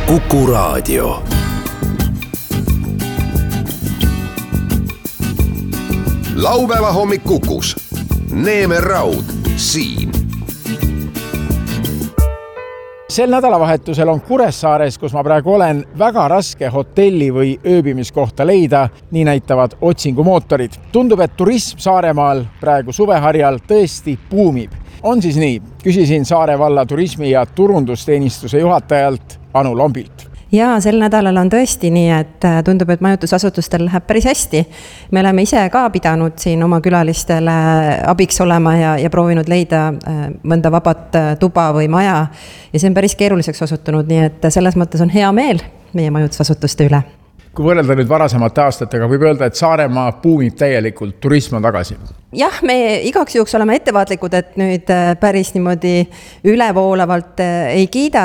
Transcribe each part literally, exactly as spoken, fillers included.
Kuku Raadio. Laupäeva hommik Kukus. Neeme Raud siin. Sel nädalavahetusel on Kuressaares, kus ma praegu olen, väga raske hotelli või ööbimiskohta leida, nii näitavad otsingumootorid. Tundub, et turism Saaremaal praegu suveharjal tõesti buumib. On siis nii? Küsisin Saare valla turismi- ja turundusteenistuse juhatajalt Anu Lombilt. Jaa, sel nädalal on tõesti nii, et tundub, et majutusasutustel läheb päris hästi. Me oleme ise ka pidanud siin oma külalistele abiks olema ja, ja proovinud leida mõnda vabat tuba või maja. Ja see on päris keeruliseks osutunud, nii et selles mõttes on hea meel meie majutusasutuste üle. Kui võrrelda nüüd varasemate aastatega, võib öelda, et Saaremaa buumib täielikult, turism on tagasi. Jah, me igaks juhuks oleme ettevaatlikud, et nüüd päris niimoodi ülevoolavalt ei kiida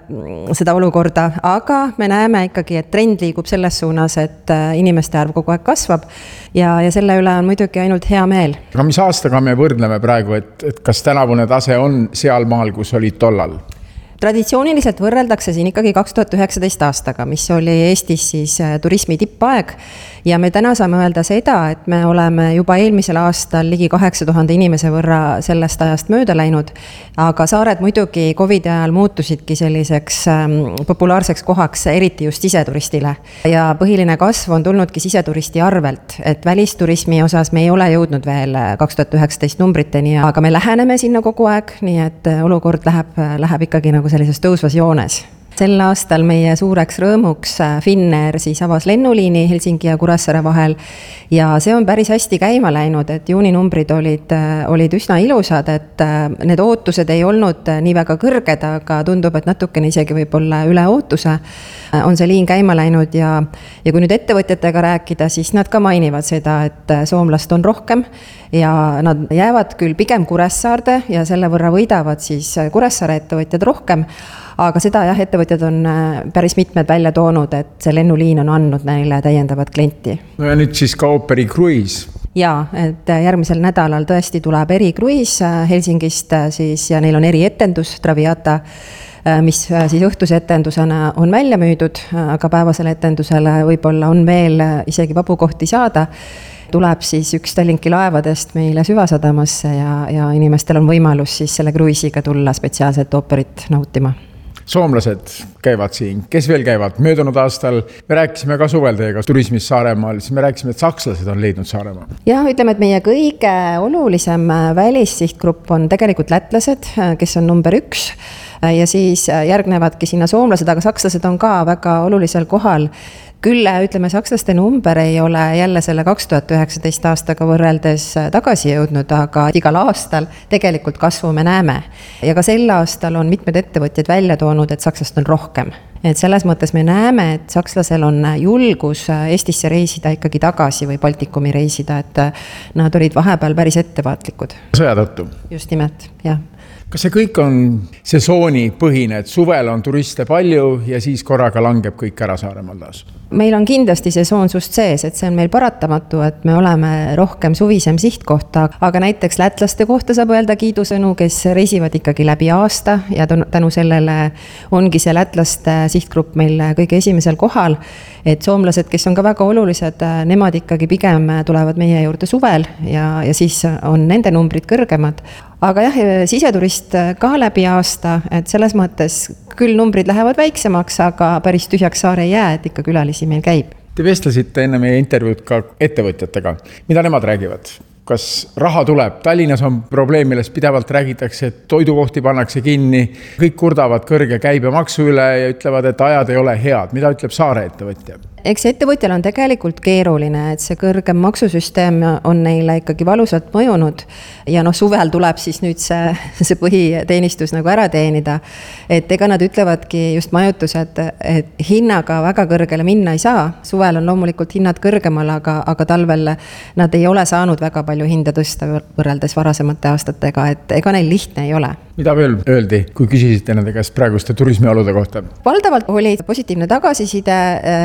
seda olukorda, aga me näeme ikkagi, et trend liigub selles suunas, et inimeste arv kogu aeg kasvab ja, ja selle üle on muidugi ainult hea meel. Aga mis aastaga me võrdleme praegu, et, et kas tänavune tase on seal maal, kus oli tollal? Traditsiooniliselt võrreldakse siin ikkagi kaks tuhat üheksateist aastaga, mis oli Eestis siis turismi tippaeg ja me täna saame öelda seda, et me oleme juba eelmisel aastal ligi kaheksa tuhande inimese võrra sellest ajast mööda läinud, aga saared muidugi COVID ajal muutusidki selliseks populaarseks kohaks, eriti just siseturistile. Ja põhiline kasv on tulnudki siseturisti arvelt, et välisturismi osas me ei ole jõudnud veel kaks tuhat üheksateist numbriteni, aga me läheneme sinna kogu aeg, nii et olukord läheb, läheb ikkagi nagu sellises tõusvas joones. Sel aastal meie suureks rõõmuks Finnair siis avas lennuliini Helsingi ja Kuressaare vahel ja see on päris hästi käima läinud, et juuninumbrid olid, olid üsna ilusad, et need ootused ei olnud nii väga kõrged, aga tundub, et natukene isegi võib-olla üle ootuse on see liin käima läinud ja, ja kui nüüd ettevõtjatega rääkida, siis nad ka mainivad seda, et soomlast on rohkem ja nad jäävad küll pigem Kuressaarde ja selle võrra võidavad siis Kuressaare ettevõtjad rohkem, aga seda jah, ettevõtjad on päris mitmed välja toonud, et see lennuliin on andnud neile täiendavat klienti. No ja nüüd siis ka Operi Cruise. Jaa, et järgmisel nädalal tõesti tuleb erikruiis Helsingist siis ja neil on erietendus Traviata, mis siis õhtuse etendusena on välja müüdud, aga päevasele etendusele võib-olla on veel isegi vabu kohti saada. Tuleb siis üks Tallinki laevadest meile Süvasadamasse ja, ja inimestel on võimalus siis selle kruiisiga tulla spetsiaalselt ooperit nautima. Soomlased käivad siin, kes veel käivad? Möödunud aastal me rääkisime ka suvel teiega turismis Saaremaal, siis me rääkisime, et sakslased on leidnud Saaremaa. Jah, ütleme, et meie kõige olulisem välissihtgrupp on tegelikult lätlased, kes on number üks ja siis järgnevadki sinna soomlased, aga sakslased on ka väga olulisel kohal. Küll, ütleme, sakslaste number ei ole jälle selle kaks tuhat üheksateist aastaga võrreldes tagasi jõudnud, aga igal aastal tegelikult kasvu me näeme. Ja ka sel aastal on mitmed ettevõtjad välja toonud, et sakslast on rohkem. Et selles mõttes me näeme, et sakslasel on julgus Eestisse reisida ikkagi tagasi või Baltikumi reisida, et nad olid vahepeal päris ettevaatlikud. Sõja tõttu. Just nimelt, jah. Kas see kõik on sesooni põhine, et suvel on turiste palju ja siis korraga langeb kõik ära Saaremaal taas? Meil on kindlasti sesoonsust sees, et see on meil paratamatu, et me oleme rohkem suvisem sihtkohta, aga näiteks lätlaste kohta saab öelda kiidusõnu, kes reisivad ikkagi läbi aasta ja tänu sellele ongi see lätlaste sihtgrupp meil kõige esimesel kohal, et soomlased, kes on ka väga olulised, nemad ikkagi pigem tulevad meie juurde suvel ja, ja siis on nende numbrid kõrgemad. Aga jah, siseturist ka läbi aasta, et selles mõttes küll numbrid lähevad väiksemaks, aga päris tühjaks saare ei jää, et ikka külalisi meil käib. Te vestlesite enne meie intervjuud ka ettevõtjatega. Mida nemad räägivad? Kas raha tuleb? Tallinnas on probleem, millest pidevalt räägitakse, et toidukohti pannakse kinni. Kõik kurdavad kõrge käibemaksu üle ja ütlevad, et ajad ei ole head. Mida ütleb Saare ettevõtja? Eks ettevõtjal on tegelikult keeruline, et see kõrgem maksusüsteem on neile ikkagi valusalt mõjunud ja noh, suvel tuleb siis nüüd see, see põhiteenistus nagu ära teenida. Et ega nad ütlevadki just majutused, et hinnaga väga kõrgele minna ei saa. Suvel on loomulikult hinnad kõrgemal, aga, aga talvel nad ei ole saanud väga palju hinda tõsta võrreldes varasemate aastatega, et ega neil lihtne ei ole. Mida veel öeldi, kui küsisite nende käest praeguste turismiolude kohta? Valdavalt oli positiivne tagasiside ja tundub,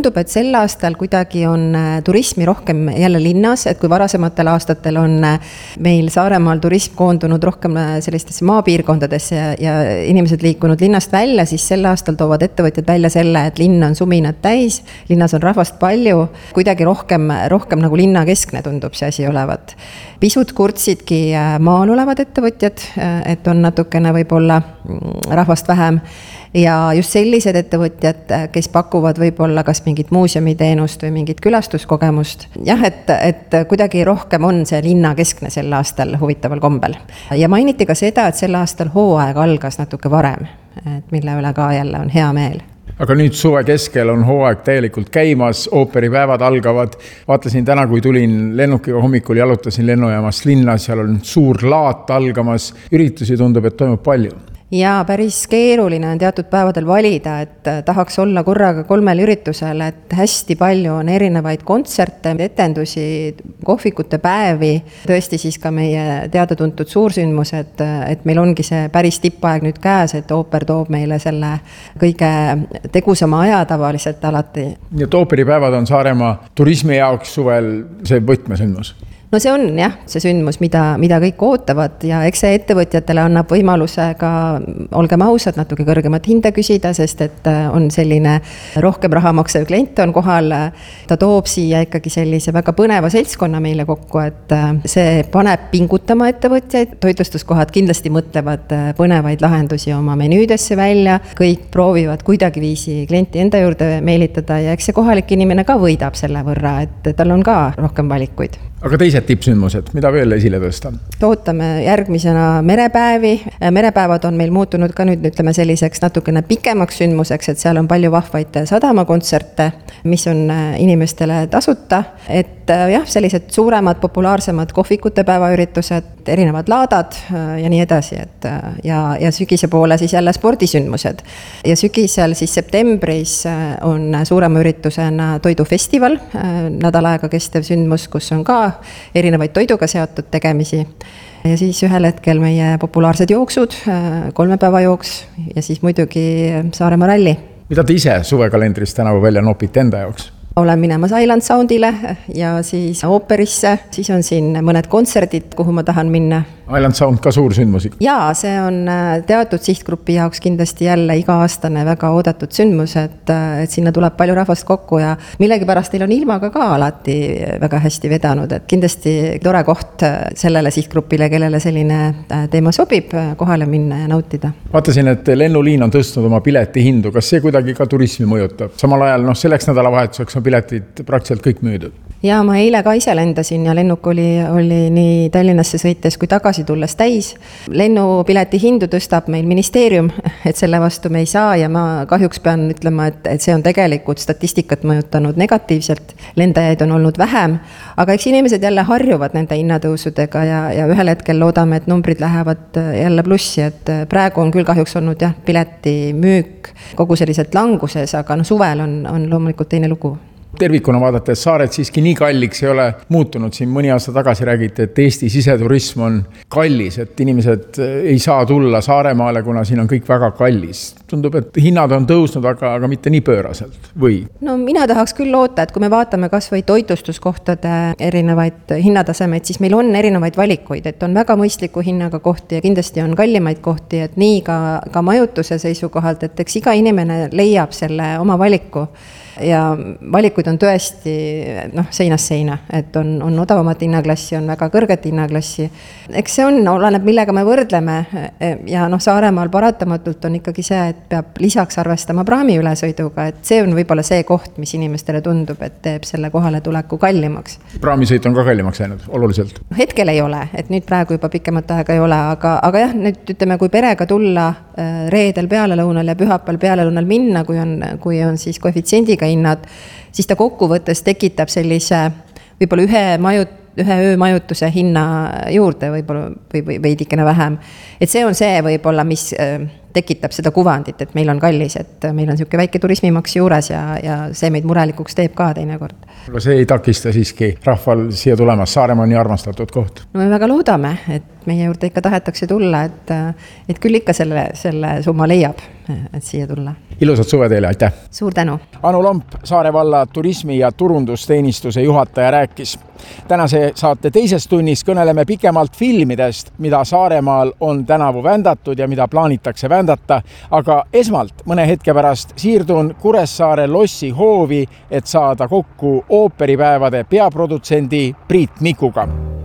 tundub, et sel aastal kuidagi on turismi rohkem jälle linnas, et kui varasematel aastatel on meil Saaremaal turism koondunud rohkem sellistesse maapiirkondadesse ja, ja inimesed liikunud linnast välja, siis sel aastal toovad ettevõtjad välja selle, et linn on suminad täis, linnas on rahvast palju, kuidagi rohkem, rohkem nagu linna keskne tundub see asi olevat. Pisut kurtsidki maal olevad ettevõtjad, et on natukene võib-olla rahvast vähem ja just sellised ettevõtjad, kes pakuvad võib-olla kas mingit muuseumiteenust või mingit külastuskogemust. Jah, et, et kuidagi rohkem on see linna keskne sel aastal huvitaval kombel. Ja mainiti ka seda, et sel aastal hooaeg algas natuke varem, et mille üle ka jälle on hea meel. Aga nüüd suve keskel on hooaeg täielikult käimas, ooperipäevad algavad. Vaatasin täna, kui tulin lennukiga hommikul, jalutasin lennujaamast linna, seal on suur laat algamas. Üritusi tundub, et toimub palju. Ja päris keeruline on teatud päevadel valida, et tahaks olla korraga kolmel üritusel, et hästi palju on erinevaid kontserte, etendusi, kohvikute päevi, tõesti siis ka meie teada-tuntud suursündmus, et, et meil ongi see päris tippaeg nüüd käes, et ooper toob meile selle kõige tegusama aja tavaliselt alati. Nii et ooperipäevad on Saaremaa turismi jaoks suvel see võtmesündmus. No see on jah, see sündmus, mida, mida kõik ootavad ja eks see ettevõtjatele annab võimaluse ka, olgem ausad, natuke kõrgemat hinde küsida, sest et on selline rohkem raha maksev klient on kohal. Ta toob siia ikkagi sellise väga põneva seltskonna meile kokku, et see paneb pingutama ettevõtjaid. Toitlustuskohad kindlasti mõtlevad põnevaid lahendusi oma menüüdesse välja. Kõik proovivad kuidagi viisi klienti enda juurde meelitada ja eks see kohalik inimene ka võidab selle võrra, et tal on ka rohkem valikuid. Aga teised tippsündmused, mida veel esile tõsta? Ootame järgmisena merepäevi. Merepäevad on meil muutunud ka nüüd ütleme selliseks natukene pikemaks sündmuseks, et seal on palju vahvaid sadamakontserte, mis on inimestele tasuta. Et jah, sellised suuremad, populaarsemad kohvikute päevaüritused, erinevad laadad ja nii edasi. Et, ja, ja sügise poole siis jälle spordisündmused. Ja sügisel siis septembris on suurema üritusena toidufestival, nädal aega kestev sündmus, kus on ka erinevaid toiduga seotud tegemisi. Ja siis ühel hetkel meie populaarsed jooksud, kolme päeva jooks ja siis muidugi Saaremaa ralli. Mida te ise suvekalendris tänavu välja nopite enda jaoks? Olen minemas Island Soundile ja siis ooperisse, siis on siin mõned kontserdid, kuhu ma tahan minna. Island Sound ka suur sündmus. Jaa, see on teatud sihtgrupi jaoks kindlasti jälle iga-aastane väga oodatud sündmus, et, et sinna tuleb palju rahvast kokku ja millegi pärast neil on ilmaga ka alati väga hästi vedanud, et kindlasti tore koht sellele sihtgrupile, kellele selline teema sobib, kohale minna ja nautida. Vaatasin, et lennuliin on tõstnud oma pileti hindu. Kas see kuidagi ka turismi mõjutab? Samal ajal no, selleks nädalavahetuseks on piletid praktiliselt kõik müüdud. Ja ma eile ka ise lendasin ja lennuk oli, oli nii Tallinnasse sõites kui tagasi tulles täis. Lennupileti hindu tõstab meil ministeerium, et selle vastu me ei saa ja ma kahjuks pean ütlema, et, et see on tegelikult statistikat mõjutanud negatiivselt. Lendajaid on olnud vähem, aga eks inimesed jälle harjuvad nende hinnatõusudega ja, ja ühel hetkel loodame, et numbrid lähevad jälle plussi, et praegu on küll kahjuks olnud jah, pileti müük kogu selliselt languses, aga no, suvel on, on loomulikult teine lugu. Tervikuna vaadates saared siiski nii kalliks ei ole muutunud. Siin mõni aasta tagasi räägite, et Eesti siseturism on kallis, et inimesed ei saa tulla Saaremaale, kuna siin on kõik väga kallis. Tundub, et hinnad on tõusnud, aga, aga mitte nii pööraselt, või? No mina tahaks küll loota, et kui me vaatame kas või toitlustuskohtade erinevaid hinnatasemeid, siis meil on erinevaid valikuid, et on väga mõistliku hinnaga kohti ja kindlasti on kallimaid kohti, et nii ka, ka majutuse seisukohalt, et eks iga inimene leiab selle oma valiku. Ja valikuid on tõesti noh, seinast seina, et on, on odavamat hinnaklassi, on väga kõrget hinnaklassi. Eks see on, oleneb millega me võrdleme ja noh, Saaremaal paratamatult on ikkagi see, et peab lisaks arvestama praami ülesõiduga, et see on võib-olla see koht, mis inimestele tundub, et teeb selle kohale tuleku kallimaks. Praamisõit on ka kallimaks läinud, oluliselt? Hetkel ei ole, et nüüd praegu juba pikemat aega ei ole, aga, aga jah, nüüd ütleme, kui perega tulla reedel pealelõunal ja pühapäeval pealelõunal minna, kui on, kui on siis koefitsiendiga hinnad, siis ta kokkuvõttes tekitab sellise võib-olla ühe, majut, ühe öö majutuse hinna juurde võib-olla või, või veidikene vähem. Et see on see võib-olla, mis tekitab seda kuvandit, et meil on kallis, et meil on niisugune väike turismimaks juures ja, ja see meid murelikuks teeb ka teinekord. Aga see ei takista siiski rahval siia tulemas, Saaremaa on nii armastatud koht. No me väga loodame, et meie juurde ikka tahetakse tulla, et, et küll ikka selle, selle summa leiab, et siia tulla. Ilusat suve teile, aitäh! Suur tänu! Anu Lomp, Saare valla turismi- ja turundusteenistuse juhataja rääkis. Tänase saate teises tunnis kõneleme pikemalt filmidest, mida Saaremaal on tänavu vändatud ja mida plaanitakse vändata, aga esmalt mõne hetke pärast siirdun Kuressaare lossi hoovi, et saada kokku ooperipäevade peaprodutsendi Priit Mikuga.